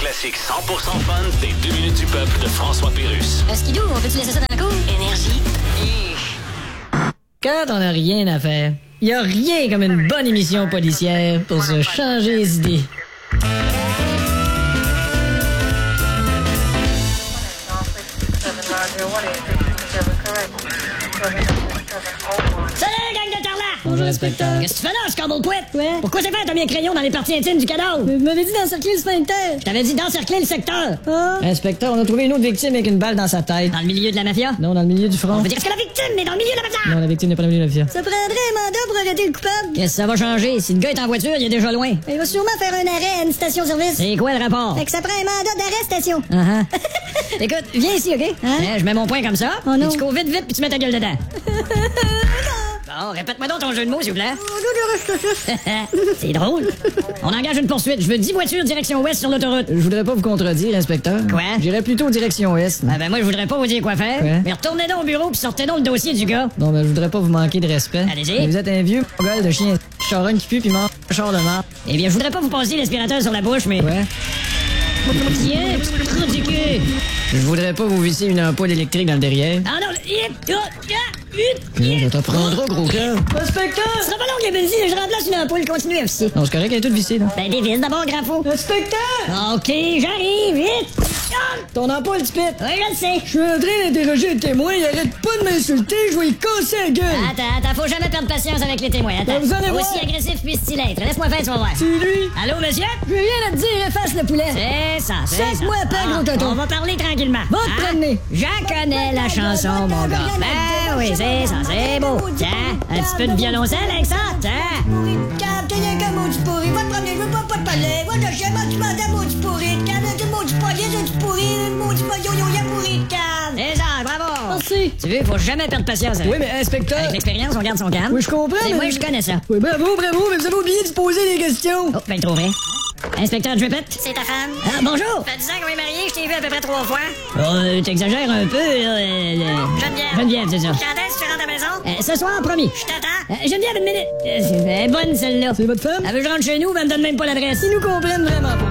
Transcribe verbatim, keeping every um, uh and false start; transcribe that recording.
classique cent pour cent fun des deux minutes du peuple de François Pérusse. Un skidoo, on peut-tu laisser ça dans la cour? Énergie. Quand on n'a rien à faire, il n'y a rien comme une bonne émission policière pour se changer les idées. Salut, gang de tarlac! Bonjour, inspecteur. Qu'est-ce que tu fais là, Scorblepouette? Ouais. Pourquoi c'est fait, t'as mis un crayon dans les parties intimes du cadavre? Vous m'avez dit d'encercler le sphincter. Je t'avais dit d'encercler le secteur. Ah. Inspecteur, on a trouvé une autre victime avec une balle dans sa tête. Dans le milieu de la mafia? Non, dans le milieu du front. On veut dire que la victime est dans le milieu de la mafia! Non, la victime n'est pas dans le milieu de la mafia. Ça prendrait un mandat pour arrêter le coupable. Qu'est-ce que ça va changer? Si le gars est en voiture, il est déjà loin. Il va sûrement faire un arrêt à une station-service. C'est quoi le rapport? Fait que ça prend un mandat d'arrestation. Uh-huh. Écoute, viens ici, OK? Hein? Eh, je mets mon poing comme ça. Oh non. Et tu cours vite, vite, puis tu mets ta gueule dedans. Bon, répète-moi donc ton jeu de mots, s'il vous plaît. C'est drôle. On engage une poursuite. Je veux dix voitures direction ouest sur l'autoroute. Je voudrais pas vous contredire, inspecteur. Quoi? J'irais plutôt direction ouest. Ah ben moi, je voudrais pas vous dire quoi faire. Ouais. Mais retournez donc au bureau puis sortez donc le dossier du gars. Non, mais je voudrais pas vous manquer de respect. Allez-y. Mais vous êtes un vieux gars de chien charogne qui pue pis mange un char de marde. Eh bien, je voudrais pas vous passer l'aspirateur sur la bouche, mais... Ouais. Tiens, petit trou du cul. Je voudrais pas vous visser une ampoule électrique dans le derrière. Ah non, le... hip, hip, hip, hip, Non, hip. je t'apprendrai, gros cœur. Inspecteur! Ce sera pas long, les benzines, je remplace une ampoule, continue, officier. Non, c'est correct, elle est toute vissée, là. Ben, des vis d'abord, grafo. Inspecteur! OK, j'arrive, vite. Ah, Ton ampoule, tu pètes. oui, je le sais. Je suis en train d'interroger le témoin, il arrête pas de m'insulter, je vais lui casser la gueule. Attends, attends, faut jamais perdre patience avec les témoins. Attends. Ben, vous allez voir. Aussi agressif puisse-t-il être. Laisse-moi faire, tu vas voir. C'est lui. Allô, monsieur? J'ai rien à te dire, efface le poulet. C'est ça, c'est ça. Sac-moi à pain, Ah, gros tonton. On va parler tranquillement. Va te promener. J'en connais la chanson, mon gars. Ben oui, c'est ça, c'est beau. Tiens, un petit peu de violoncelle avec ça, tiens. Pourri de câble, t'es un gars maudit pourri. Va te promener, je veux pas, pas te parler. Va te chier, moi tu m'as dit maudit pourri de câble. Tu maudit poignet, tu pourri, maudit yo-yo, y'a pourri de câble. C'est ça, bravo. Merci. Tu veux, faut jamais perdre patience. Avec, Oui, mais inspecteur. avec l'expérience, on garde son calme. Oui, je comprends, Et mais... moi, je connais ça. Oui, bravo, bravo, mais vous avez oublié de se poser des questions. Oh, ben trop vrai. Inspecteur Drippett. C'est ta femme? Ah, bonjour. Ça fait dix ans qu'on est mariés, je t'ai vu à peu près trois fois. Oh, t'exagères un peu, là. euh, euh, Geneviève. Geneviève, c'est ça. Quand est-ce que tu rentres à la maison? Euh, ce soir, promis. Je t'attends. Euh, Geneviève, une minute. Euh, elle est bonne, celle-là. C'est votre femme? Elle veut que je rentre chez nous, mais elle me donne même pas l'adresse. Ils nous comprennent vraiment pas.